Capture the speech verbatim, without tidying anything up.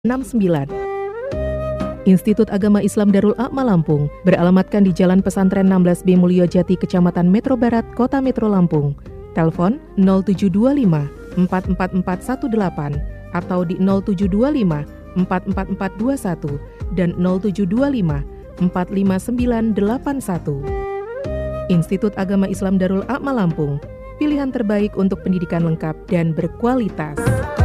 enam sembilan. Institut Agama Islam Darul A'ma Lampung beralamatkan di Jalan Pesantren enam belas B Mulyojati, Kecamatan Metro Barat, Kota Metro Lampung. Telepon nol tujuh dua lima empat empat empat satu delapan atau di nol tujuh dua lima empat empat empat dua satu dan nol tujuh dua lima empat lima sembilan delapan satu. Institut Agama Islam Darul A'ma Lampung, pilihan terbaik untuk pendidikan lengkap dan berkualitas.